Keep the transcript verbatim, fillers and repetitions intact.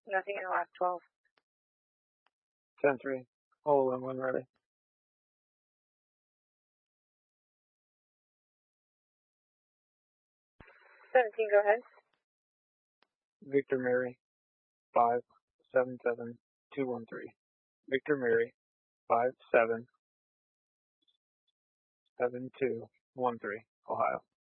Nothing in the last twelve. ten three. All in one ready. seventeen, go ahead. Victor Mary, five seven seven two one three. Victor Mary, five seven seven two one three, Ohio.